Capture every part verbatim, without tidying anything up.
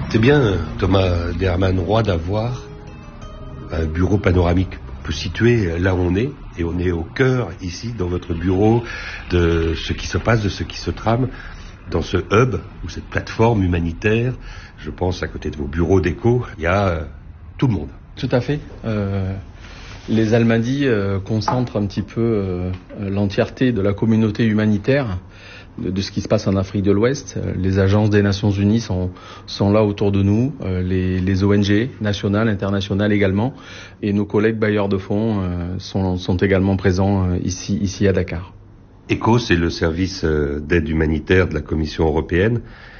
C'est bien, Thomas Derman-Roy, d'avoir un bureau panoramique. On peut situer là où on est, et on est au cœur, ici, dans votre bureau, de ce qui se passe, de ce qui se trame, dans ce hub, ou cette plateforme humanitaire. Je pense, à côté de vos bureaux d'écho, il y a euh, tout le monde. Tout à fait. Euh, les Almadies euh, concentrent un petit peu euh, l'entièreté de la communauté humanitaire de, de ce qui se passe en Afrique de l'Ouest. Les agences des Nations Unies sont, sont là autour de nous, euh, les, les O N G nationales, internationales également, et nos collègues bailleurs de fonds euh, sont, sont également présents euh, ici, ici à Dakar. ECHO, c'est le service d'aide humanitaire de la Commission européenne.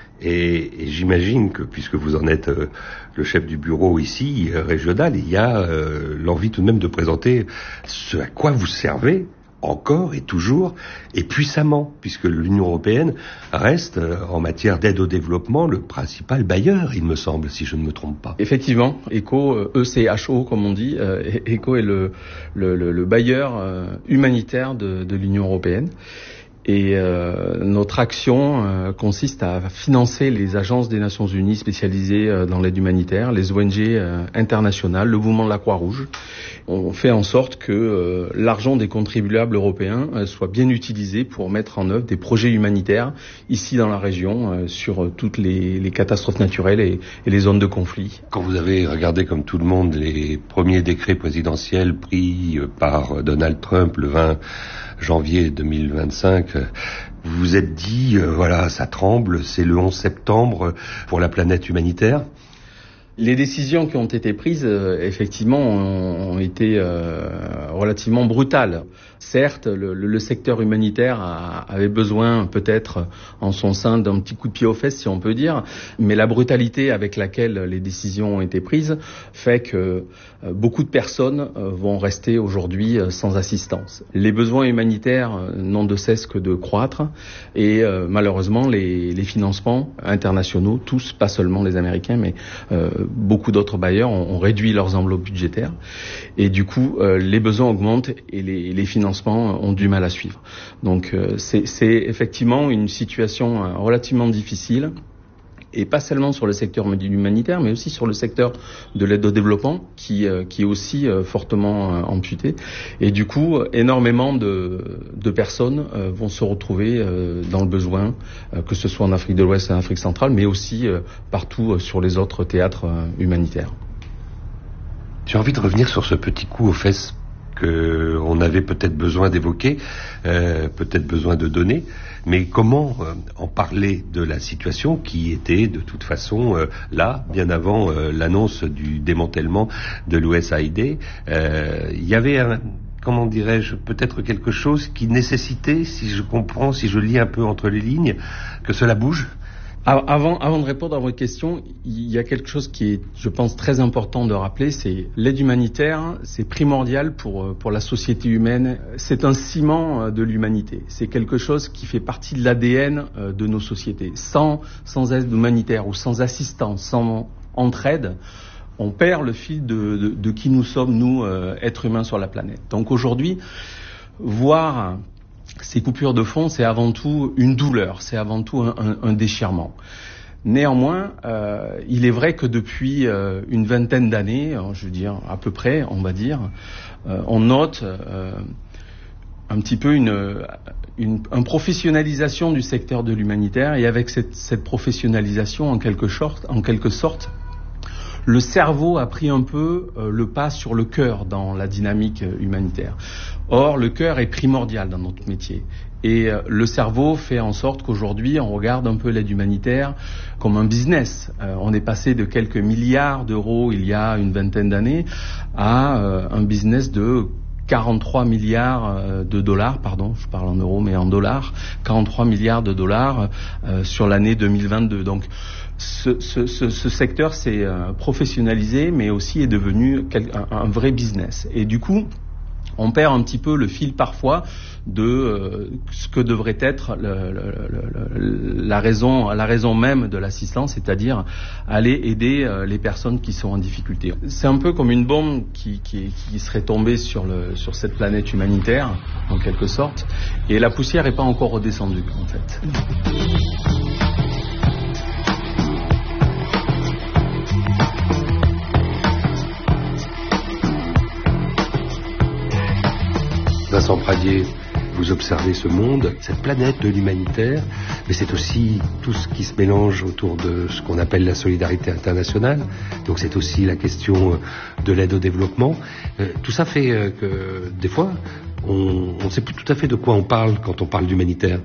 Et, et j'imagine que, puisque vous en êtes euh, le chef du bureau ici, euh, régional, il y a euh, l'envie tout de même de présenter ce à quoi vous servez encore et toujours et puissamment, puisque l'Union européenne reste, euh, en matière d'aide au développement, le principal bailleur, il me semble, si je ne me trompe pas. Effectivement, ECHO, E C H O comme on dit, euh, ECHO est le, le, le, le bailleur euh, humanitaire de, de l'Union européenne. Et euh, notre action euh, consiste à financer les agences des Nations Unies spécialisées euh, dans l'aide humanitaire, les O N G euh, internationales, le mouvement de la Croix-Rouge. On fait en sorte que euh, l'argent des contribuables européens euh, soit bien utilisé pour mettre en œuvre des projets humanitaires ici dans la région euh, sur euh, toutes les, les catastrophes naturelles et, et les zones de conflit. Quand vous avez regardé comme tout le monde les premiers décrets présidentiels pris euh, par Donald Trump le vingt janvier deux mille vingt-cinq, vous vous êtes dit, euh, voilà, ça tremble, c'est le onze septembre pour la planète humanitaire. Les décisions qui ont été prises, euh, effectivement, ont, ont été euh, relativement brutales. Certes, le, le secteur humanitaire a, avait besoin, peut-être, en son sein, d'un petit coup de pied aux fesses, si on peut dire, mais la brutalité avec laquelle les décisions ont été prises fait que euh, beaucoup de personnes euh, vont rester aujourd'hui euh, sans assistance. Les besoins humanitaires euh, n'ont de cesse que de croître, et euh, malheureusement, les, les financements internationaux, tous, pas seulement les Américains, mais euh, beaucoup d'autres bailleurs ont, ont réduit leurs enveloppes budgétaires, et du coup, euh, les besoins augmentent et les, les financements ont du mal à suivre. Donc, euh, c'est, c'est effectivement une situation euh, relativement difficile, et pas seulement sur le secteur humanitaire, mais aussi sur le secteur de l'aide au développement, qui, euh, qui est aussi euh, fortement euh, amputé. Et du coup, énormément de, de personnes euh, vont se retrouver euh, dans le besoin, euh, que ce soit en Afrique de l'Ouest et en Afrique centrale, mais aussi euh, partout euh, sur les autres théâtres euh, humanitaires. J'ai envie de revenir sur ce petit coup aux fesses qu'on avait peut-être besoin d'évoquer, euh, peut-être besoin de donner, mais comment euh, en parler de la situation qui était de toute façon euh, là, bien avant euh, l'annonce du démantèlement de l'U S A I D. Euh, il y avait un, comment dirais-je, peut-être quelque chose qui nécessitait, si je comprends, si je lis un peu entre les lignes, que cela bouge. Avant, avant de répondre à votre question, il y a quelque chose qui est, je pense, très important de rappeler, c'est l'aide humanitaire, c'est primordial pour, pour la société humaine. C'est un ciment de l'humanité. C'est quelque chose qui fait partie de l'A D N de nos sociétés. Sans, sans aide humanitaire ou sans assistance, sans entraide, on perd le fil de, de, de qui nous sommes, nous, euh, êtres humains sur la planète. Donc aujourd'hui, voir ces coupures de fonds, c'est avant tout une douleur, c'est avant tout un, un, un déchirement. Néanmoins, euh, il est vrai que depuis euh, une vingtaine d'années, je veux dire à peu près, on va dire, euh, on note euh, un petit peu une, une, une professionnalisation du secteur de l'humanitaire, et avec cette, cette professionnalisation, en quelque sorte, en quelque sorte, le cerveau a pris un peu euh, le pas sur le cœur dans la dynamique euh, humanitaire. Or, le cœur est primordial dans notre métier. Et euh, le cerveau fait en sorte qu'aujourd'hui, on regarde un peu l'aide humanitaire comme un business. Euh, on est passé de quelques milliards d'euros il y a une vingtaine d'années à euh, un business de quarante-trois milliards de dollars, pardon, je parle en euros mais en dollars, quarante-trois milliards de dollars euh, sur l'année deux mille vingt-deux. Donc, Ce, ce, ce, ce secteur s'est euh, professionnalisé, mais aussi est devenu quel, un, un vrai business. Et du coup, on perd un petit peu le fil parfois de euh, ce que devrait être le, le, le, la raison, la raison même de l'assistance, c'est-à-dire aller aider euh, les personnes qui sont en difficulté. C'est un peu comme une bombe qui, qui, qui serait tombée sur, le, sur cette planète humanitaire, en quelque sorte, et la poussière n'est pas encore redescendue, en fait. Vincent Pradier, vous observez ce monde, cette planète de l'humanitaire, mais c'est aussi tout ce qui se mélange autour de ce qu'on appelle la solidarité internationale. Donc c'est aussi la question de l'aide au développement. Euh, tout ça fait euh, que des fois, on ne sait plus tout à fait de quoi on parle quand on parle d'humanitaire.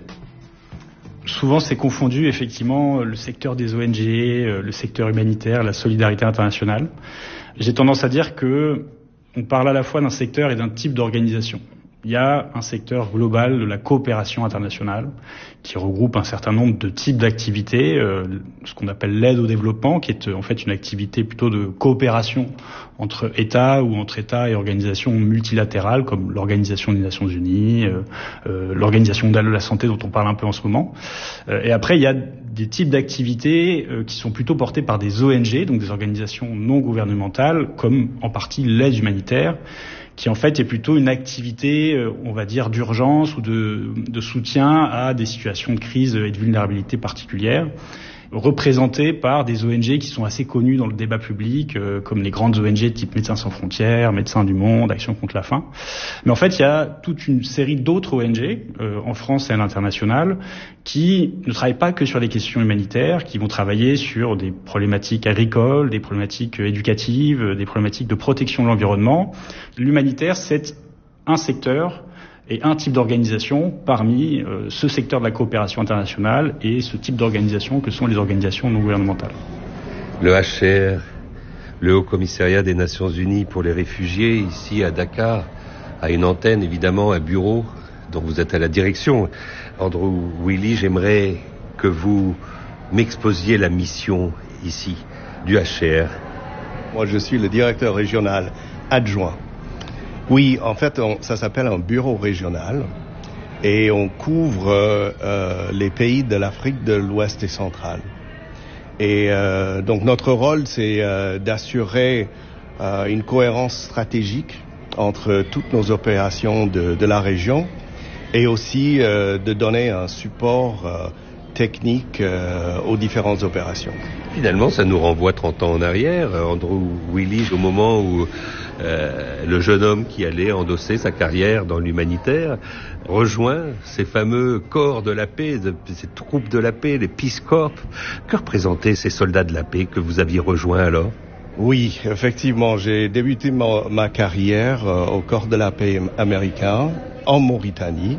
Souvent, c'est confondu, effectivement, le secteur des O N G, le secteur humanitaire, la solidarité internationale. J'ai tendance à dire que on parle à la fois d'un secteur et d'un type d'organisation. Il y a un secteur global de la coopération internationale qui regroupe un certain nombre de types d'activités, euh, ce qu'on appelle l'aide au développement, qui est en fait une activité plutôt de coopération entre États ou entre États et organisations multilatérales comme l'Organisation des Nations Unies, euh, euh, l'Organisation mondiale de la santé dont on parle un peu en ce moment. Euh, et après, il y a des types d'activités euh, qui sont plutôt portés par des O N G, donc des organisations non gouvernementales, comme en partie l'aide humanitaire, qui en fait est plutôt une activité, on va dire, d'urgence ou de, de soutien à des situations de crise et de vulnérabilité particulières, représentées par des O N G qui sont assez connus dans le débat public, euh, comme les grandes O N G type Médecins sans frontières, Médecins du Monde, Action contre la faim. Mais en fait, il y a toute une série d'autres O N G, euh, en France et à l'international, qui ne travaillent pas que sur les questions humanitaires, qui vont travailler sur des problématiques agricoles, des problématiques éducatives, des problématiques de protection de l'environnement. L'humanitaire, c'est un secteur et un type d'organisation parmi euh, ce secteur de la coopération internationale et ce type d'organisation que sont les organisations non gouvernementales. Le H C R, le Haut Commissariat des Nations Unies pour les réfugiés, ici à Dakar, a une antenne, évidemment, un bureau dont vous êtes à la direction. Andrew Willey, j'aimerais que vous m'exposiez la mission ici du H C R. Moi, je suis le directeur régional adjoint. Oui, en fait, on, ça s'appelle un bureau régional et on couvre euh, les pays de l'Afrique de l'Ouest et centrale. Et euh, donc notre rôle, c'est euh, d'assurer euh, une cohérence stratégique entre toutes nos opérations de, de la région et aussi euh, de donner un support euh, technique euh, aux différentes opérations. Finalement, ça nous renvoie trente ans en arrière, Andrew Willey, au moment où euh, le jeune homme qui allait endosser sa carrière dans l'humanitaire rejoint ces fameux corps de la paix, de, ces troupes de la paix, les Peace Corps. Que représentaient ces soldats de la paix que vous aviez rejoints alors ? Oui, effectivement, j'ai débuté ma, ma carrière euh, au corps de la paix américain en Mauritanie.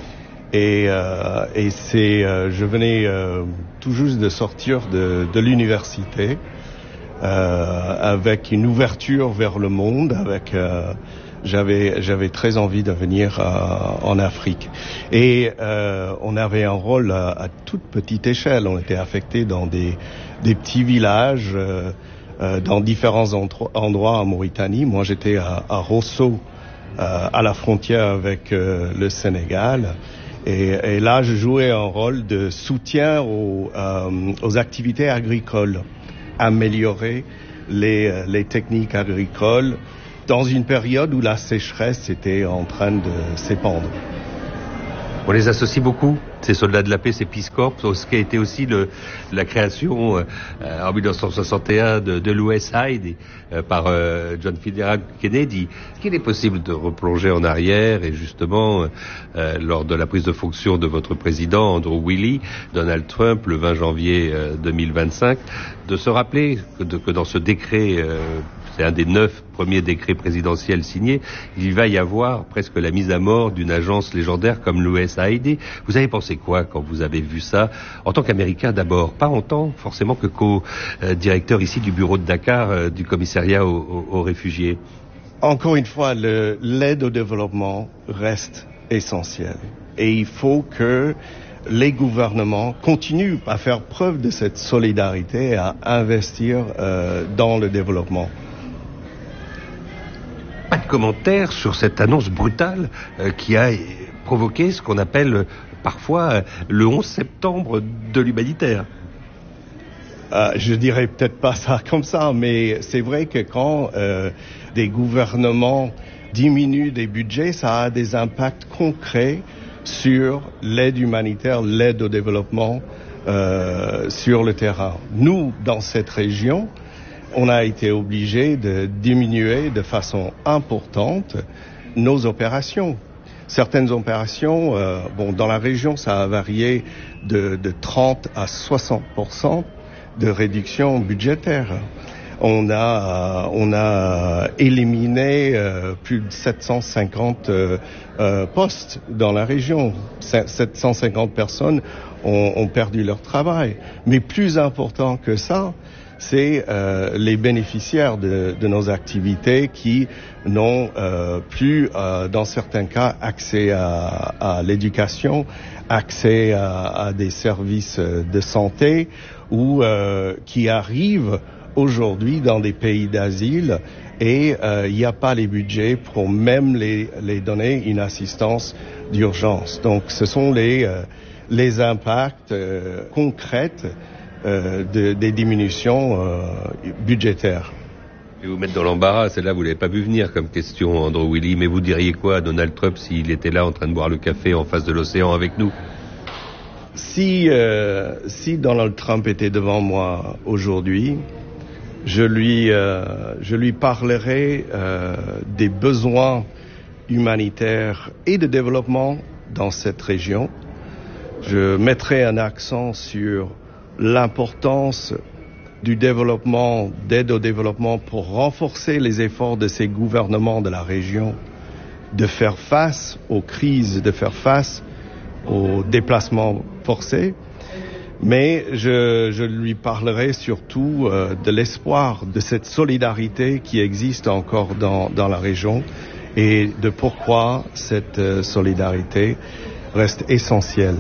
Et, euh, et c'est, euh, je venais euh, tout juste de sortir de, de l'université euh, avec une ouverture vers le monde. Avec, euh, j'avais, j'avais très envie de venir euh, en Afrique. Et euh, on avait un rôle à, à toute petite échelle. On était affecté dans des, des petits villages, euh, euh, dans différents endro- endroits en Mauritanie. Moi, j'étais à, à Rosso, euh, à la frontière avec euh, le Sénégal. Et, et là, je jouais un rôle de soutien aux, euh, aux activités agricoles, améliorer les, les techniques agricoles dans une période où la sécheresse était en train de s'épandre. On les associe beaucoup, ces soldats de la paix, ces Peace Corps, ce qui a été aussi le, la création euh, en dix-neuf cent soixante et un de, de l'U S A I D euh, par euh, John Fitzgerald Kennedy. Est-ce qu'il est possible de replonger en arrière et justement, euh, lors de la prise de fonction de votre président, Andrew Willey, Donald Trump, le vingt janvier euh, deux mille vingt-cinq, de se rappeler que, de, que dans ce décret, euh, c'est un des neuf premiers décrets présidentiels signés, il va y avoir presque la mise à mort d'une agence légendaire comme l'U S A I D. Vous avez pensé quoi quand vous avez vu ça, en tant qu'Américain d'abord, pas en tant forcément que co-directeur ici du bureau de Dakar, euh, du commissariat aux, aux, aux réfugiés? Encore une fois, le, l'aide au développement reste essentielle. Et il faut que les gouvernements continuent à faire preuve de cette solidarité et à investir euh, dans le développement. Pas de commentaire sur cette annonce brutale euh, qui a provoqué ce qu'on appelle euh, parfois euh, le onze septembre de l'humanitaire. Euh, je dirais peut-être pas ça comme ça, mais c'est vrai que quand euh, des gouvernements diminuent des budgets, ça a des impacts concrets sur l'aide humanitaire, l'aide au développement euh, sur le terrain. Nous, dans cette région, on a été obligé de diminuer de façon importante nos opérations. certaines opérations, euh, bon, dans la région, ça a varié de, de trente à soixante pour cent de réduction budgétaire. On a, on a éliminé euh, plus de sept cent cinquante euh, euh, postes dans la région. sept cent cinquante personnes ont, ont perdu leur travail. Mais plus important que ça, c'est euh, les bénéficiaires de, de nos activités qui n'ont euh, plus, euh, dans certains cas, accès à, à l'éducation, accès à, à des services de santé, ou euh, qui arrivent aujourd'hui dans des pays d'asile et il euh, n'y a pas les budgets pour même les, les donner une assistance d'urgence. Donc ce sont les, euh, les impacts euh, concrets euh, de, des diminutions euh, budgétaires. Et vous mettre dans l'embarras, celle-là vous l'avez pas vu venir comme question, Andrew Willey, mais vous diriez quoi à Donald Trump s'il était là en train de boire le café en face de l'océan avec nous? Si, euh, si Donald Trump était devant moi aujourd'hui, Je lui, euh, je lui parlerai euh, des besoins humanitaires et de développement dans cette région. Je mettrai un accent sur l'importance du développement, d'aide au développement pour renforcer les efforts de ces gouvernements de la région, de faire face aux crises, de faire face aux déplacements forcés. Mais je, je lui parlerai surtout euh, de l'espoir, de cette solidarité qui existe encore dans, dans la région et de pourquoi cette euh, solidarité reste essentielle.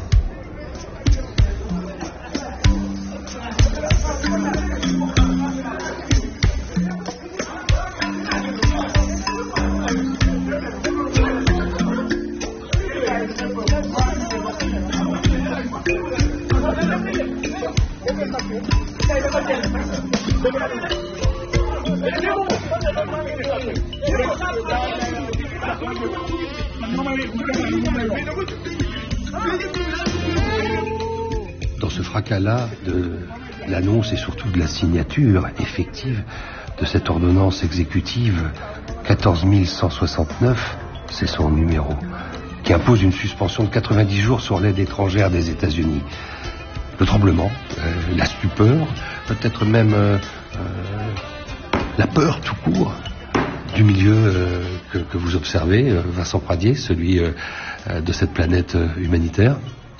Dans ce fracas-là de l'annonce et surtout de la signature effective de cette ordonnance exécutive quatorze mille cent soixante-neuf, c'est son numéro, qui impose une suspension de quatre-vingt-dix jours sur l'aide étrangère des États-Unis. Le tremblement, euh, la stupeur, peut-être même euh, euh, la peur tout court du milieu euh, que, que vous observez, euh, Vincent Pradier, celui euh, de cette planète euh, humanitaire.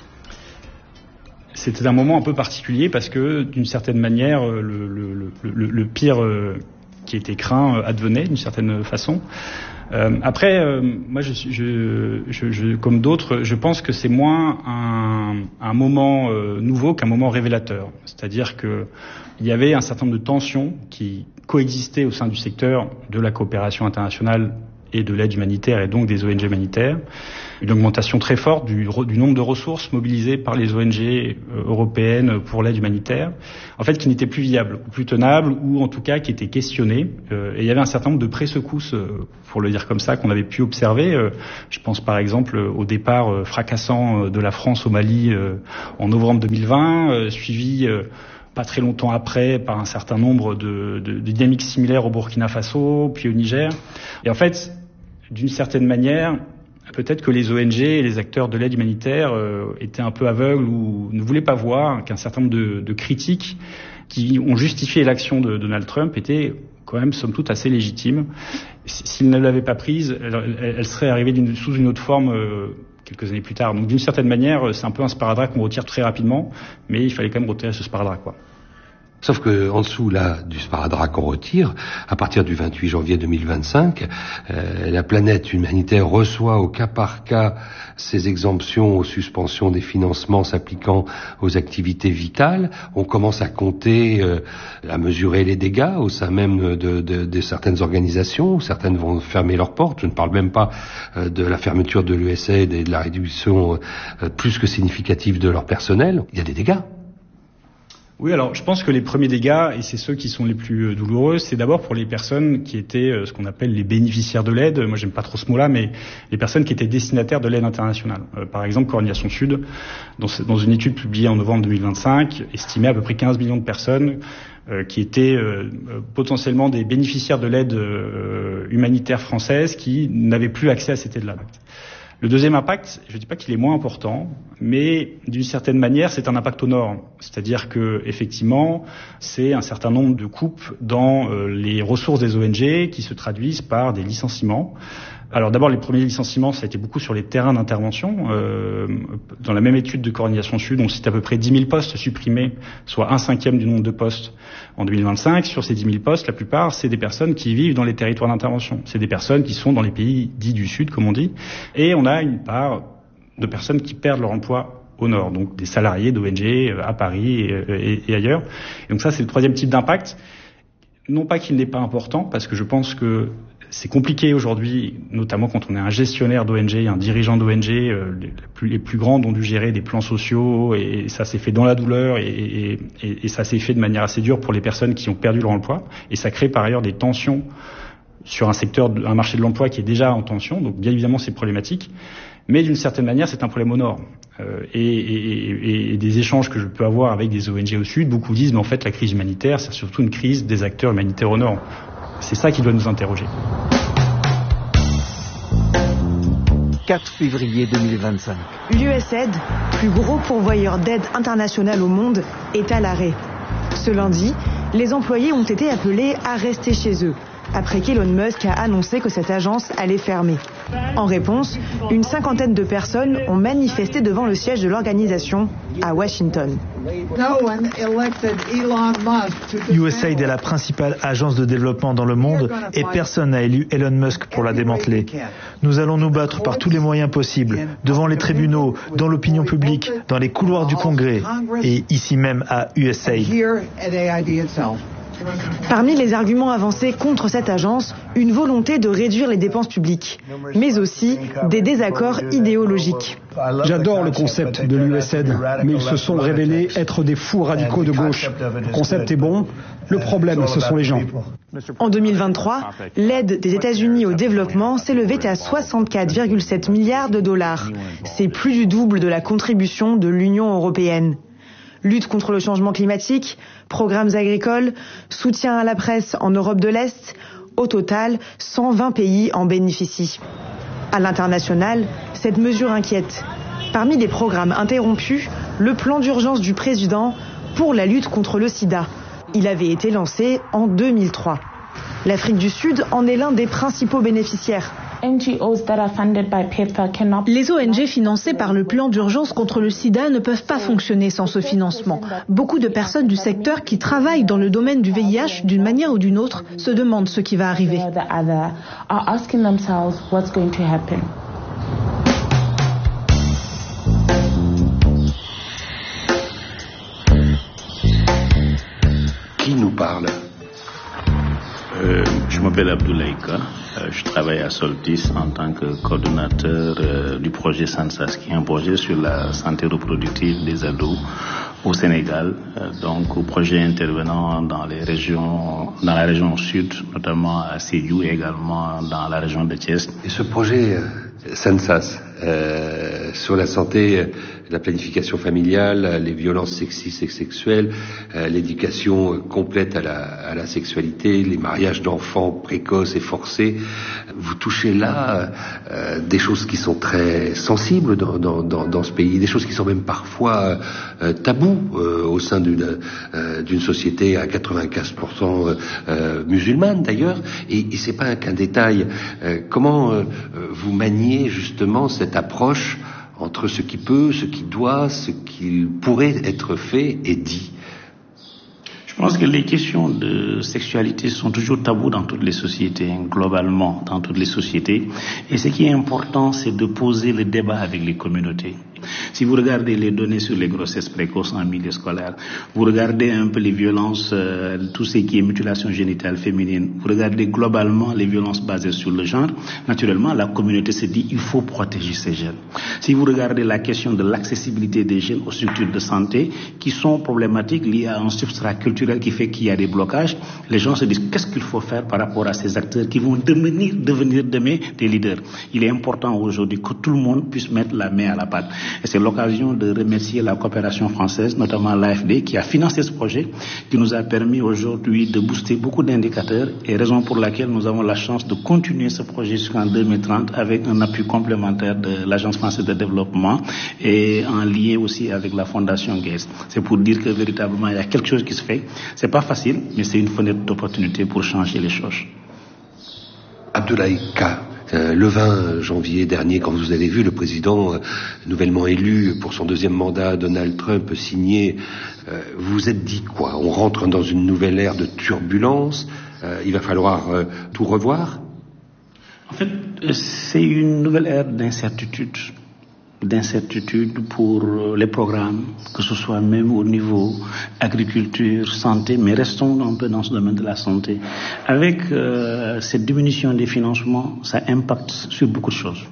C'était un moment un peu particulier parce que, d'une certaine manière, le, le, le, le pire qui était craint advenait d'une certaine façon. Euh, après, euh, moi, je, je, je, je, comme d'autres, je pense que c'est moins un, un moment euh, nouveau qu'un moment révélateur. C'est-à-dire que il y avait un certain nombre de tensions qui coexistaient au sein du secteur de la coopération internationale et de l'aide humanitaire et donc des O N G humanitaires. Une augmentation très forte du, du nombre de ressources mobilisées par les O N G euh, européennes pour l'aide humanitaire, en fait qui n'était plus viable, ou plus tenable, ou en tout cas qui était questionnée. Euh, et il y avait un certain nombre de pré-secousses, euh, pour le dire comme ça, qu'on avait pu observer. Euh, je pense par exemple au départ euh, fracassant de la France au Mali euh, en novembre deux mille vingt, euh, suivi euh, pas très longtemps après par un certain nombre de, de, de dynamiques similaires au Burkina Faso, puis au Niger. Et en fait, d'une certaine manière, peut-être que les O N G et les acteurs de l'aide humanitaire euh, étaient un peu aveugles ou ne voulaient pas voir qu'un certain nombre de, de critiques qui ont justifié l'action de Donald Trump étaient quand même, somme toute, assez légitimes. S'ils ne l'avaient pas prise, elle, elle serait arrivée d'une, sous une autre forme euh, quelques années plus tard. Donc d'une certaine manière, c'est un peu un sparadrap qu'on retire très rapidement, mais il fallait quand même retirer ce sparadrap, quoi. Sauf que en dessous là du sparadrap qu'on retire, à partir du vingt-huit janvier deux mille vingt-cinq, euh, la planète humanitaire reçoit au cas par cas ces exemptions aux suspensions des financements s'appliquant aux activités vitales. On commence à compter, euh, à mesurer les dégâts au sein même de, de, de certaines organisations. Certaines vont fermer leurs portes. Je ne parle même pas euh, de la fermeture de l'U S A I D et de la réduction euh, plus que significative de leur personnel. Il y a des dégâts. Oui, alors je pense que les premiers dégâts, et c'est ceux qui sont les plus douloureux, c'est d'abord pour les personnes qui étaient euh, ce qu'on appelle les bénéficiaires de l'aide. Moi, j'aime pas trop ce mot-là, mais les personnes qui étaient destinataires de l'aide internationale. Euh, par exemple, Coordination Sud, dans, dans une étude publiée en novembre deux mille vingt-cinq, estimait à peu près quinze millions de personnes euh, qui étaient euh, potentiellement des bénéficiaires de l'aide euh, humanitaire française qui n'avaient plus accès à cette aide-là. Le deuxième impact, je ne dis pas qu'il est moins important, mais d'une certaine manière, c'est un impact au nord. C'est-à-dire que, effectivement, c'est un certain nombre de coupes dans euh, les ressources des O N G qui se traduisent par des licenciements. Alors d'abord, les premiers licenciements, ça a été beaucoup sur les terrains d'intervention. Euh, dans la même étude de Coordination Sud, on cite à peu près dix mille postes supprimés, soit un cinquième du nombre de postes en deux mille vingt-cinq. Sur ces dix mille postes, la plupart, c'est des personnes qui vivent dans les territoires d'intervention. C'est des personnes qui sont dans les pays dits du Sud, comme on dit. Et on a une part de personnes qui perdent leur emploi au nord, donc des salariés d'O N G à Paris et, et, et ailleurs. Et donc ça, c'est le troisième type d'impact. Non pas qu'il n'est pas important, parce que je pense que c'est compliqué aujourd'hui, notamment quand on est un gestionnaire d'O N G, un dirigeant d'O N G. Euh, les, plus, les plus grandes ont dû gérer des plans sociaux et ça s'est fait dans la douleur et, et, et, et ça s'est fait de manière assez dure pour les personnes qui ont perdu leur emploi. Et ça crée par ailleurs des tensions sur un secteur, un marché de l'emploi qui est déjà en tension. Donc bien évidemment c'est problématique, mais d'une certaine manière c'est un problème au nord. Euh, et, et, et, et des échanges que je peux avoir avec des O N G au sud, beaucoup disent mais en fait la crise humanitaire c'est surtout une crise des acteurs humanitaires au nord. C'est ça qui doit nous interroger. quatre février deux mille vingt-cinq. L'U S A I D, plus gros pourvoyeur d'aide internationale au monde, est à l'arrêt. Ce lundi, les employés ont été appelés à rester chez eux, après qu'Elon Musk a annoncé que cette agence allait fermer. En réponse, une cinquantaine de personnes ont manifesté devant le siège de l'organisation à Washington. U S A I D est la principale agence de développement dans le monde et personne n'a élu Elon Musk pour la démanteler. Nous allons nous battre par tous les moyens possibles, devant les tribunaux, dans l'opinion publique, dans les couloirs du Congrès et ici même à U S A I D. Parmi les arguments avancés contre cette agence, une volonté de réduire les dépenses publiques, mais aussi des désaccords idéologiques. J'adore le concept de l'U S A I D, mais ils se sont révélés être des fous radicaux de gauche. Le concept est bon, le problème, ce sont les gens. En deux mille vingt-trois, l'aide des États-Unis au développement s'élevait à soixante-quatre virgule sept milliards de dollars. C'est plus du double de la contribution de l'Union européenne. Lutte contre le changement climatique, programmes agricoles, soutien à la presse en Europe de l'Est. Au total, cent vingt pays en bénéficient. À l'international, cette mesure inquiète. Parmi les programmes interrompus, le plan d'urgence du président pour la lutte contre le sida. Il avait été lancé en deux mille trois. L'Afrique du Sud en est l'un des principaux bénéficiaires. Les O N G financées par le plan d'urgence contre le sida ne peuvent pas fonctionner sans ce financement. Beaucoup de personnes du secteur qui travaillent dans le domaine du V I H d'une manière ou d'une autre se demandent ce qui va arriver. Qui nous parle ? Euh, je m'appelle Abdoulaye Ka, euh, je travaille à Soltis en tant que coordonnateur euh, du projet SANSAS, qui est un projet sur la santé reproductive des ados au Sénégal, euh, donc au projet intervenant dans les régions, dans la région sud, notamment à Sédhiou et également dans la région de Thiès. Et ce projet euh, SANSAS, euh, sur la santé, euh, la planification familiale, les violences sexistes et sexuelles, euh, l'éducation euh, complète à la, à la sexualité, les mariages d'enfants précoces et forcés. Vous touchez là euh, des choses qui sont très sensibles dans, dans, dans, dans ce pays, des choses qui sont même parfois euh, tabous euh, au sein d'une, euh, d'une société à quatre-vingt-quinze pour cent euh, musulmane d'ailleurs. Et, et c'est pas qu'un détail. Euh, comment euh, vous maniez justement cette approche entre ce qui peut, ce qui doit, ce qui pourrait être fait et dit? Je pense que les questions de sexualité sont toujours tabous dans toutes les sociétés, globalement, dans toutes les sociétés. Et ce qui est important, c'est de poser le débat avec les communautés. Si vous regardez les données sur les grossesses précoces en milieu scolaire, vous regardez un peu les violences, euh, tout ce qui est mutilation génitale féminine, vous regardez globalement les violences basées sur le genre, naturellement la communauté se dit il faut protéger ces jeunes. Si vous regardez la question de l'accessibilité des jeunes aux structures de santé qui sont problématiques liées à un substrat culturel structurelle qui fait qu'il y a des blocages, les gens se disent qu'est-ce qu'il faut faire par rapport à ces acteurs qui vont devenir, devenir demain des leaders. Il est important aujourd'hui que tout le monde puisse mettre la main à la pâte. Et c'est l'occasion de remercier la coopération française, notamment l'A F D, qui a financé ce projet, qui nous a permis aujourd'hui de booster beaucoup d'indicateurs, et raison pour laquelle nous avons la chance de continuer ce projet jusqu'en deux mille trente avec un appui complémentaire de l'Agence française de développement et en lien aussi avec la Fondation Gates. C'est pour dire que véritablement il y a quelque chose qui se fait. C'est pas facile, mais c'est une fenêtre d'opportunité pour changer les choses. Abdoulaye K, euh, le vingt janvier dernier, quand vous avez vu le président euh, nouvellement élu pour son deuxième mandat, Donald Trump, signer, euh, vous vous êtes dit quoi? On rentre dans une nouvelle ère de turbulence, euh, il va falloir euh, tout revoir? En fait, c'est une nouvelle ère d'incertitude. d'incertitude pour les programmes, que ce soit même au niveau agriculture, santé, mais restons un peu dans ce domaine de la santé. Avec euh, cette diminution des financements, ça impacte sur beaucoup de choses.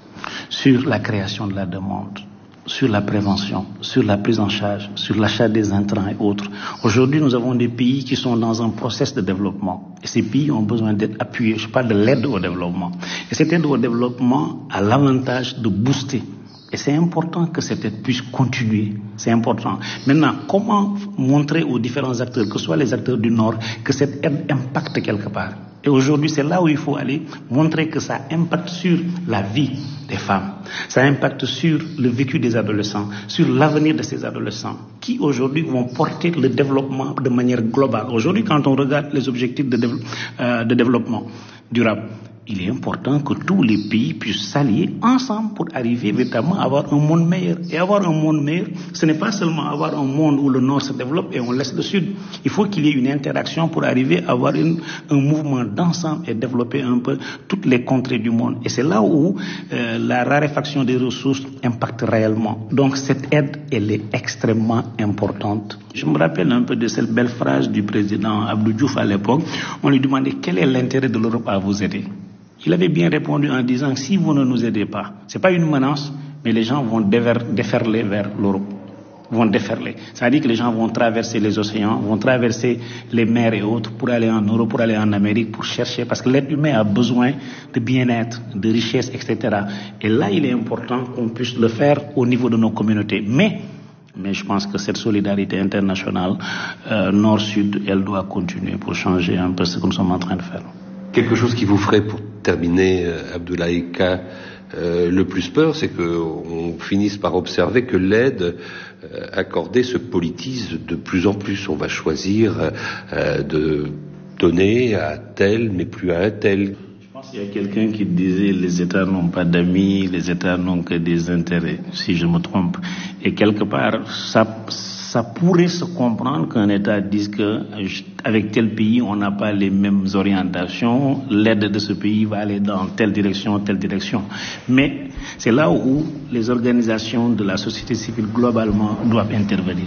Sur la création de la demande, sur la prévention, sur la prise en charge, sur l'achat des intrants et autres. Aujourd'hui, nous avons des pays qui sont dans un processus de développement. Et ces pays ont besoin d'être appuyés. Je parle de l'aide au développement. Et cette aide au développement a l'avantage de booster. Et c'est important que cette aide puisse continuer. C'est important. Maintenant, comment montrer aux différents acteurs, que ce soit les acteurs du Nord, que cette aide impacte quelque part? Et aujourd'hui, c'est là où il faut aller, montrer que ça impacte sur la vie des femmes. Ça impacte sur le vécu des adolescents, sur l'avenir de ces adolescents, qui aujourd'hui vont porter le développement de manière globale. Aujourd'hui, quand on regarde les objectifs de, dév- euh, de développement durable, il est important que tous les pays puissent s'allier ensemble pour arriver véritablement à avoir un monde meilleur. Et avoir un monde meilleur, ce n'est pas seulement avoir un monde où le Nord se développe et on laisse le Sud. Il faut qu'il y ait une interaction pour arriver à avoir une, un mouvement d'ensemble et développer un peu toutes les contrées du monde. Et c'est là où euh, la raréfaction des ressources impacte réellement. Donc cette aide, elle est extrêmement importante. Je me rappelle un peu de cette belle phrase du président Abdou Diouf à l'époque. On lui demandait quel est l'intérêt de l'Europe à vous aider. Il avait bien répondu en disant si vous ne nous aidez pas, c'est pas une menace, mais les gens vont déver, déferler vers l'Europe, vont déferler. C'est-à-dire que les gens vont traverser les océans, vont traverser les mers et autres pour aller en Europe, pour aller en Amérique, pour chercher, parce que l'être humain a besoin de bien-être, de richesse, et cetera. Et là, il est important qu'on puisse le faire au niveau de nos communautés. Mais Mais je pense que cette solidarité internationale, euh, Nord-Sud, elle doit continuer pour changer un peu ce que nous sommes en train de faire. Quelque chose qui vous ferait, pour terminer, euh, Abdoulaye K, euh, le plus peur, c'est qu'on finisse par observer que l'aide euh, accordée se politise de plus en plus. On va choisir euh, de donner à tel, mais plus à un tel. Je pense qu'il y a quelqu'un qui disait les États n'ont pas d'amis, les États n'ont que des intérêts, si je me trompe. Et quelque part, ça, ça pourrait se comprendre qu'un État dise que avec tel pays, on n'a pas les mêmes orientations, l'aide de ce pays va aller dans telle direction, telle direction. Mais c'est là où les organisations de la société civile globalement doivent intervenir.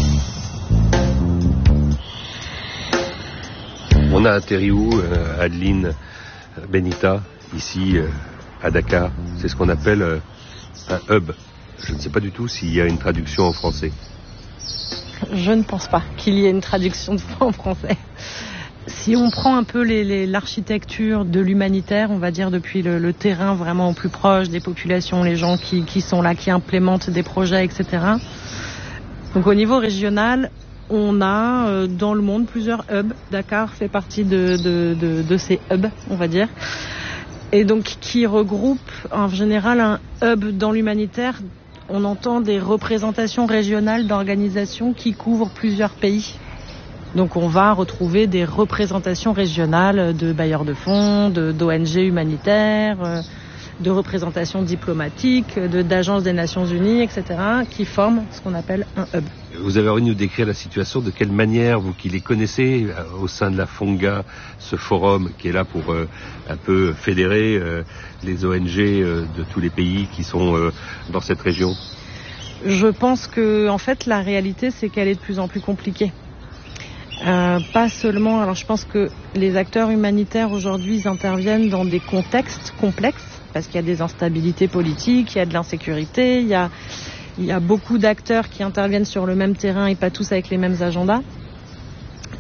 On a atterri où, euh, Adeline Benita, ici euh, à Dakar? C'est ce qu'on appelle euh, un hub. Je ne sais pas du tout s'il y a une traduction en français. Je ne pense pas qu'il y ait une traduction de ça en français. Si on prend un peu les, les, l'architecture de l'humanitaire, on va dire depuis le, le terrain vraiment au plus proche des populations, les gens qui, qui sont là, qui implémentent des projets, et cetera. Donc au niveau régional, on a euh, dans le monde plusieurs hubs. Dakar fait partie de, de, de, de ces hubs, on va dire. Et donc qui regroupent en général un hub dans l'humanitaire. On entend des représentations régionales d'organisations qui couvrent plusieurs pays. Donc on va retrouver des représentations régionales de bailleurs de fonds, de, d'O N G humanitaires, de représentations diplomatiques, de, d'agences des Nations Unies, et cetera, qui forment ce qu'on appelle un hub. Vous avez envie de nous décrire la situation, de quelle manière, vous qui les connaissez, au sein de la FONGA, ce forum qui est là pour euh, un peu fédérer euh, les O N G euh, de tous les pays qui sont euh, dans cette région? Je pense que, en fait, la réalité, c'est qu'elle est de plus en plus compliquée. Euh, pas seulement, alors je pense que les acteurs humanitaires aujourd'hui, ils interviennent dans des contextes complexes, parce qu'il y a des instabilités politiques, il y a de l'insécurité, il y a, il y a beaucoup d'acteurs qui interviennent sur le même terrain et pas tous avec les mêmes agendas.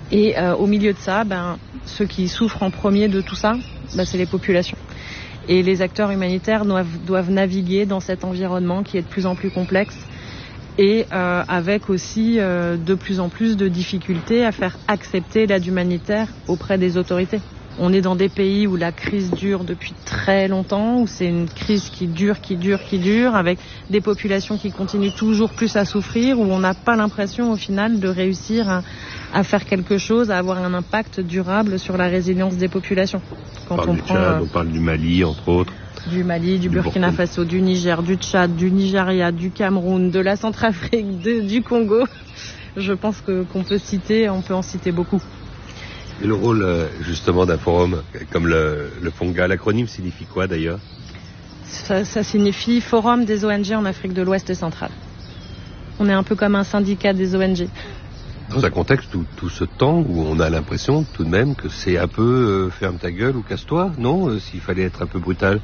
Et euh, au milieu de ça, ben, ceux qui souffrent en premier de tout ça, ben, c'est les populations. Et les acteurs humanitaires doivent, doivent naviguer dans cet environnement qui est de plus en plus complexe et euh, avec aussi euh, de plus en plus de difficultés à faire accepter l'aide humanitaire auprès des autorités. On est dans des pays où la crise dure depuis très longtemps, où c'est une crise qui dure, qui dure, qui dure, avec des populations qui continuent toujours plus à souffrir, où on n'a pas l'impression au final de réussir à, à faire quelque chose, à avoir un impact durable sur la résilience des populations. Quand on parle on du prend, Tchad, euh, on parle du Mali, entre autres. Du Mali, du, du Burkina, Burkina Faso, du Niger, du Tchad, du Nigeria, du Cameroun, de la Centrafrique, de, du Congo. Je pense que, qu'on peut citer, on peut en citer beaucoup. Et le rôle, justement, d'un forum comme le, le FONGA, l'acronyme signifie quoi d'ailleurs ? ça, ça signifie Forum des O N G en Afrique de l'Ouest et centrale. On est un peu comme un syndicat des O N G. Dans un contexte où tout ce temps où on a l'impression tout de même que c'est un peu euh, ferme ta gueule ou casse-toi, non euh, s'il fallait être un peu brutal.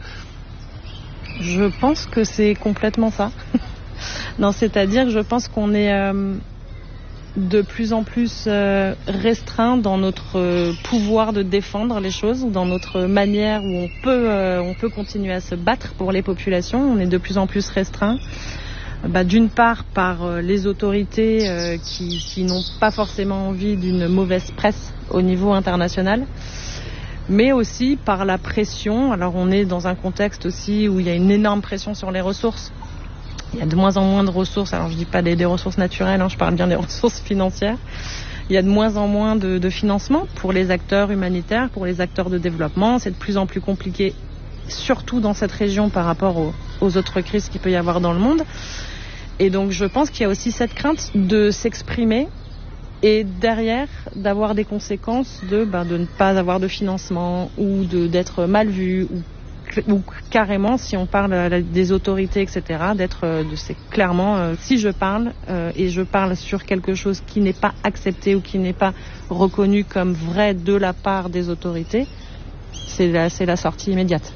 Je pense que c'est complètement ça. Non, c'est-à-dire que je pense qu'on est euh, de plus en plus euh, restreint dans notre euh, pouvoir de défendre les choses, dans notre manière où on peut, euh, on peut continuer à se battre pour les populations. On est de plus en plus restreint. Bah, d'une part par euh, les autorités euh, qui, qui n'ont pas forcément envie d'une mauvaise presse au niveau international, mais aussi par la pression. Alors on est dans un contexte aussi où il y a une énorme pression sur les ressources. Il y a de moins en moins de ressources. Alors je dis pas des, des ressources naturelles, hein, je parle bien des ressources financières. Il y a de moins en moins de, de financement pour les acteurs humanitaires, pour les acteurs de développement. C'est de plus en plus compliqué, surtout dans cette région par rapport aux, aux autres crises qu'il peut y avoir dans le monde. Et donc je pense qu'il y a aussi cette crainte de s'exprimer et derrière d'avoir des conséquences de, ben, de ne pas avoir de financement ou de, d'être mal vu ou, ou carrément, si on parle des autorités, et cetera, d'être, de, c'est clairement, euh, si je parle euh, et je parle sur quelque chose qui n'est pas accepté ou qui n'est pas reconnu comme vrai de la part des autorités, c'est la, c'est la sortie immédiate.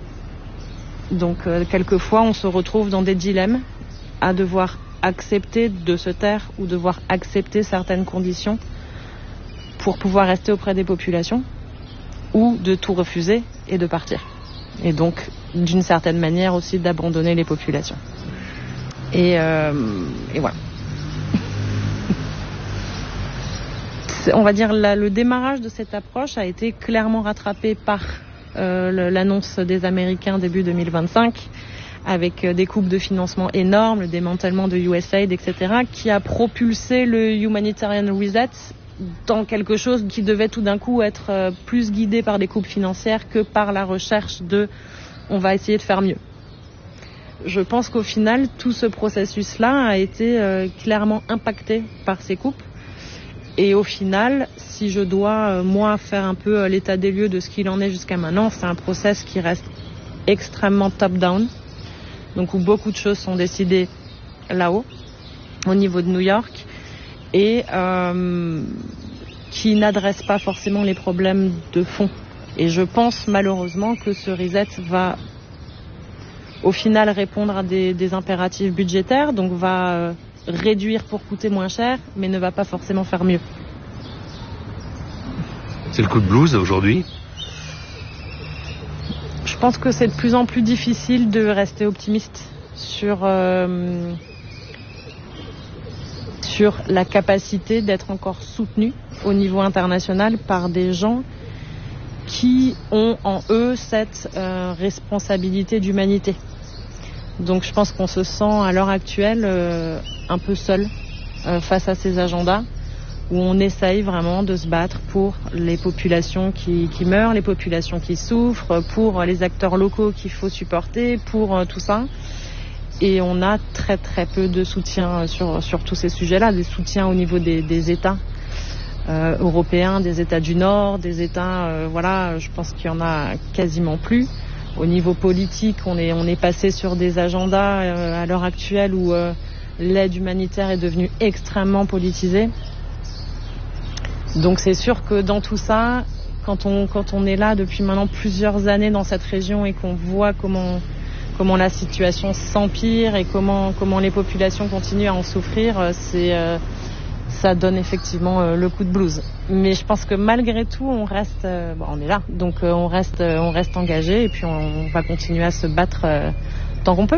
Donc euh, quelquefois on se retrouve dans des dilemmes à devoir accepter de se taire ou devoir accepter certaines conditions pour pouvoir rester auprès des populations ou de tout refuser et de partir. Et donc, d'une certaine manière aussi, d'abandonner les populations. Et, euh, et voilà. On va dire la, le démarrage de cette approche a été clairement rattrapé par euh, le, l'annonce des Américains début deux mille vingt-cinq, avec des coupes de financement énormes, le démantèlement de U S A I D, et cetera, qui a propulsé le Humanitarian Reset dans quelque chose qui devait tout d'un coup être plus guidé par des coupes financières que par la recherche de « on va essayer de faire mieux ». Je pense qu'au final, tout ce processus-là a été euh, clairement impacté par ces coupes. Et au final, si je dois, euh, moi, faire un peu l'état des lieux de ce qu'il en est jusqu'à maintenant, c'est un process qui reste extrêmement top-down. Donc où beaucoup de choses sont décidées là-haut, au niveau de New York, et euh, qui n'adresse pas forcément les problèmes de fond. Et je pense malheureusement que ce reset va au final répondre à des, des impératifs budgétaires, donc va euh, réduire pour coûter moins cher, mais ne va pas forcément faire mieux. C'est le coup de blues aujourd'hui ? Je pense que c'est de plus en plus difficile de rester optimiste sur, euh, sur la capacité d'être encore soutenu au niveau international par des gens qui ont en eux cette euh, responsabilité d'humanité. Donc je pense qu'on se sent à l'heure actuelle euh, un peu seul euh, face à ces agendas, où on essaye vraiment de se battre pour les populations qui, qui meurent, les populations qui souffrent, pour les acteurs locaux qu'il faut supporter, pour euh, tout ça. Et on a très très peu de soutien sur, sur tous ces sujets-là, des soutiens au niveau des, des États euh, européens, des États du Nord, des États, euh, voilà, je pense qu'il y en a quasiment plus. Au niveau politique, on est, on est passé sur des agendas euh, à l'heure actuelle où euh, l'aide humanitaire est devenue extrêmement politisée. Donc c'est sûr que dans tout ça, quand on, quand on est là depuis maintenant plusieurs années dans cette région et qu'on voit comment, comment la situation s'empire et comment, comment les populations continuent à en souffrir, c'est, euh, ça donne effectivement euh, le coup de blues. Mais je pense que malgré tout, on reste, euh, bon, on est là, donc euh, on reste, euh, on reste engagé et puis on, on va continuer à se battre euh, tant qu'on peut.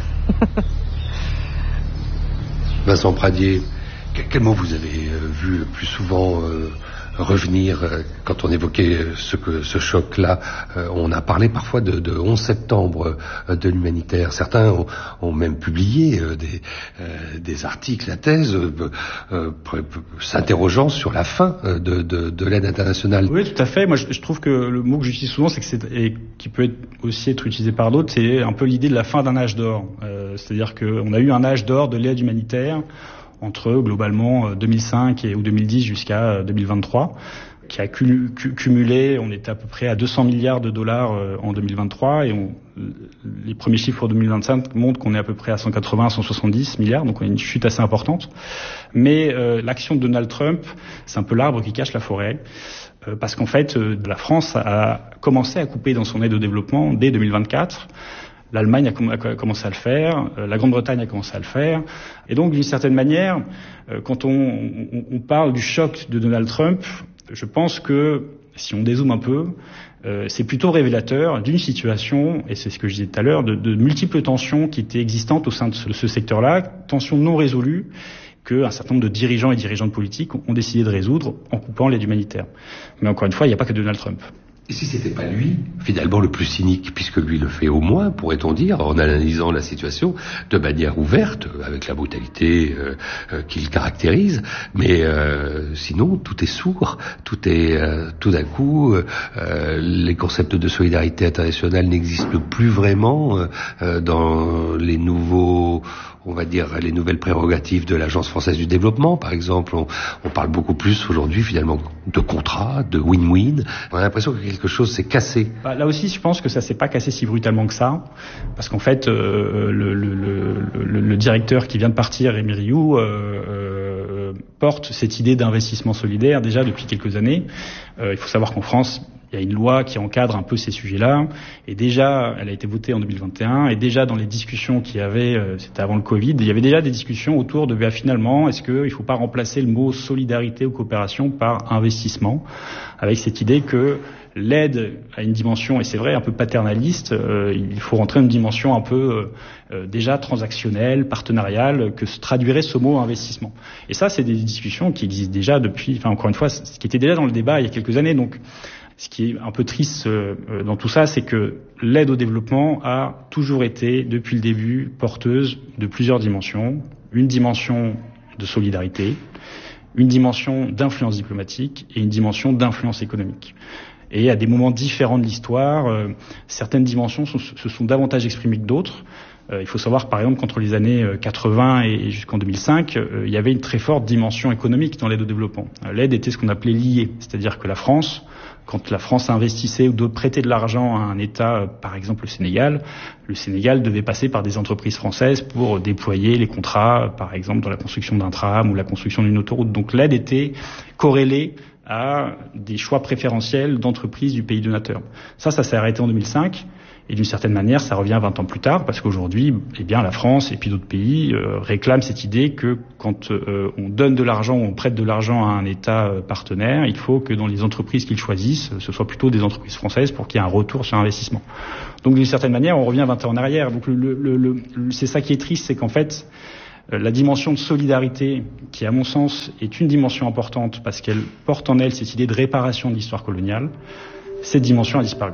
Vincent Pradier, quel mot vous avez euh, vu le plus souvent euh, revenir euh, quand on évoquait ce, que, ce choc-là? euh, On a parlé parfois de, de onze septembre euh, de l'humanitaire. Certains ont, ont même publié euh, des, euh, des articles, la thèse, euh, euh, s'interrogeant sur la fin euh, de, de, de l'aide internationale. Oui, tout à fait. Moi, je, je trouve que le mot que j'utilise souvent, c'est que c'est, et qui peut être, aussi être utilisé par d'autres, c'est un peu l'idée de la fin d'un âge d'or. Euh, c'est-à-dire qu'on a eu un âge d'or de l'aide humanitaire entre globalement deux mille cinq et, ou deux mille dix jusqu'à deux mille vingt-trois, qui a cumulé, on était à peu près à deux cents milliards de dollars en deux mille vingt-trois, et on, les premiers chiffres pour deux mille vingt-cinq montrent qu'on est à peu près à cent quatre-vingts à cent soixante-dix milliards, donc on a une chute assez importante. Mais euh, l'action de Donald Trump, c'est un peu l'arbre qui cache la forêt, euh, parce qu'en fait, euh, la France a commencé à couper dans son aide au développement dès deux mille vingt-quatre. L'Allemagne a, com- a commencé à le faire, euh, la Grande-Bretagne a commencé à le faire. Et donc, d'une certaine manière, euh, quand on, on, on parle du choc de Donald Trump, je pense que, si on dézoome un peu, euh, c'est plutôt révélateur d'une situation, et c'est ce que je disais tout à l'heure, de, de multiples tensions qui étaient existantes au sein de ce, ce secteur-là, tensions non résolues, qu'un certain nombre de dirigeants et dirigeantes politiques ont décidé de résoudre en coupant l'aide humanitaire. Mais encore une fois, il n'y a pas que Donald Trump. Et si c'était pas lui, finalement, le plus cynique, puisque lui le fait au moins, pourrait-on dire, en analysant la situation de manière ouverte, avec la brutalité euh, euh, qu'il caractérise, mais euh, sinon, tout est sourd, tout est, euh, tout d'un coup, euh, les concepts de solidarité internationale n'existent plus vraiment euh, dans les nouveaux, on va dire, les nouvelles prérogatives de l'Agence française du développement, par exemple. On, on parle beaucoup plus aujourd'hui, finalement, de contrats, de win-win. On a l'impression que quelque chose s'est cassé. Bah, là aussi, je pense que ça s'est pas cassé si brutalement que ça, parce qu'en fait, euh, le, le, le, le, le directeur qui vient de partir, Rémi Rioux, euh, euh, porte cette idée d'investissement solidaire déjà depuis quelques années. Euh, il faut savoir qu'en France, il y a une loi qui encadre un peu ces sujets-là, et déjà, elle a été votée en deux mille vingt et un, et déjà dans les discussions qu'il y avait, euh, c'était avant le Covid, il y avait déjà des discussions autour de, bah, finalement, est-ce qu'il ne faut pas remplacer le mot solidarité ou coopération par investissement, avec cette idée que l'aide a une dimension, et c'est vrai, un peu paternaliste, euh, il faut rentrer une dimension un peu euh, déjà transactionnelle, partenariale, que se traduirait ce mot investissement. Et ça, c'est des discussions qui existent déjà depuis, enfin encore une fois, ce qui était déjà dans le débat il y a quelques années, donc ce qui est un peu triste euh, dans tout ça, c'est que l'aide au développement a toujours été, depuis le début, porteuse de plusieurs dimensions. Une dimension de solidarité, une dimension d'influence diplomatique et une dimension d'influence économique. Et à des moments différents de l'histoire, euh, certaines dimensions sont, se sont davantage exprimées que d'autres. Euh, il faut savoir, par exemple, qu'entre les années quatre-vingts et jusqu'en deux mille cinq, euh, il y avait une très forte dimension économique dans l'aide au développement. Euh, l'aide était ce qu'on appelait liée, c'est-à-dire que la France, quand la France investissait ou doit prêter de l'argent à un État, par exemple le Sénégal, le Sénégal devait passer par des entreprises françaises pour déployer les contrats, par exemple dans la construction d'un tram ou la construction d'une autoroute. Donc l'aide était corrélée à des choix préférentiels d'entreprises du pays donateur. Ça, ça s'est arrêté en deux mille cinq. Et d'une certaine manière, ça revient vingt ans plus tard, parce qu'aujourd'hui, eh bien, la France et puis d'autres pays euh, réclament cette idée que quand euh, on donne de l'argent, on prête de l'argent à un État euh, partenaire, il faut que dans les entreprises qu'ils choisissent, ce soit plutôt des entreprises françaises pour qu'il y ait un retour sur investissement. Donc d'une certaine manière, on revient vingt ans en arrière. Donc le, le, le, le, c'est ça qui est triste, c'est qu'en fait, euh, la dimension de solidarité, qui à mon sens est une dimension importante parce qu'elle porte en elle cette idée de réparation de l'histoire coloniale, cette dimension a disparu.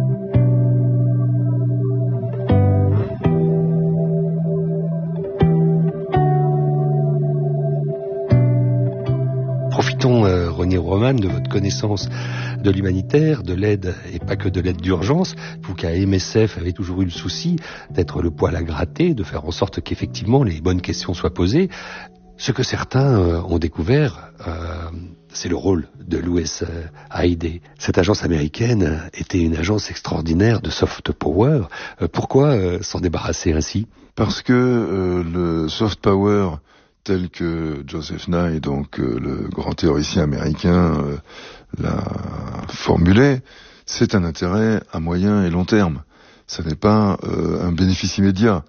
Profitons, euh, René Roman, de votre connaissance de l'humanitaire, de l'aide, et pas que de l'aide d'urgence. Vous qu'à M S F avez toujours eu le souci d'être le poil à gratter, de faire en sorte qu'effectivement les bonnes questions soient posées. Ce que certains euh, ont découvert, euh, c'est le rôle de l'U S A I D. Cette agence américaine était une agence extraordinaire de soft power. Euh, pourquoi euh, s'en débarrasser ainsi ? Parce que euh, le soft power tel que Joseph Nye, donc euh, le grand théoricien américain, euh, l'a formulé, c'est un intérêt à moyen et long terme. Ce n'est pas euh, un bénéfice immédiat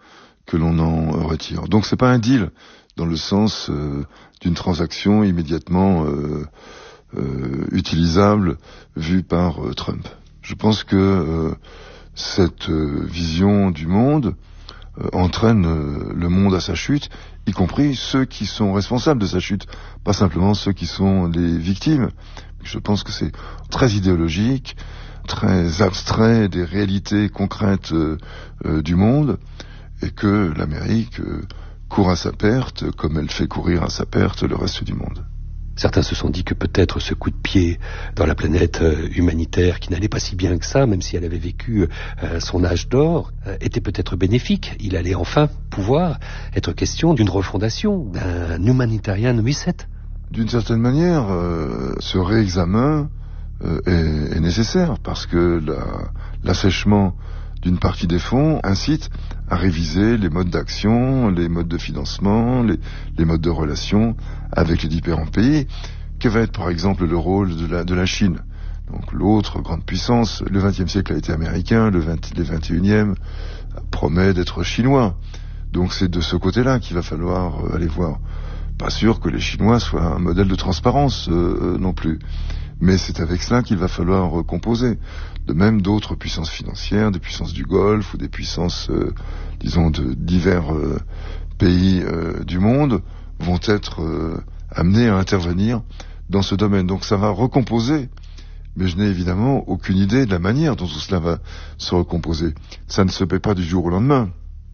que l'on en retire. Donc c'est pas un deal dans le sens euh, d'une transaction immédiatement euh, euh, utilisable vue par euh, Trump. Je pense que euh, cette euh, vision du monde euh, entraîne euh, le monde à sa chute, y compris ceux qui sont responsables de sa chute, pas simplement ceux qui sont les victimes. Je pense que c'est très idéologique, très abstrait des réalités concrètes euh, euh, du monde, et que l'Amérique euh, court à sa perte, comme elle fait courir à sa perte le reste du monde. Certains se sont dit que peut-être ce coup de pied dans la planète euh, humanitaire, qui n'allait pas si bien que ça, même si elle avait vécu euh, son âge d'or, euh, était peut-être bénéfique. Il allait enfin pouvoir être question d'une refondation, d'un humanitarian reset. D'une certaine manière, euh, ce réexamen euh, est, est nécessaire, parce que la, l'assèchement d'une partie des fonds incite à réviser les modes d'action, les modes de financement, les, les modes de relations avec les différents pays. Quel va être par exemple le rôle de la, de la Chine? Donc l'autre grande puissance, le vingtième siècle a été américain, le vingt, le vingt et unième promet d'être chinois. Donc c'est de ce côté-là qu'il va falloir aller voir. Pas sûr que les Chinois soient un modèle de transparence euh, non plus. Mais c'est avec cela qu'il va falloir euh, composer. De même, d'autres puissances financières, des puissances du Golfe ou des puissances, euh, disons, de divers euh, pays euh, du monde vont être euh, amenés à intervenir dans ce domaine. Donc ça va recomposer, mais je n'ai évidemment aucune idée de la manière dont tout cela va se recomposer. Ça ne se fait pas du jour au lendemain.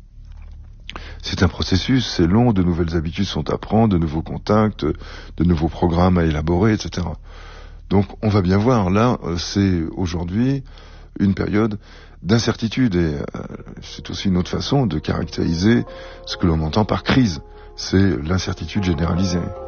C'est un processus, c'est long, de nouvelles habitudes sont à prendre, de nouveaux contacts, de nouveaux programmes à élaborer, et cetera. Donc on va bien voir, là, c'est aujourd'hui une période d'incertitude, et euh, c'est aussi une autre façon de caractériser ce que l'on entend par crise, c'est l'incertitude généralisée.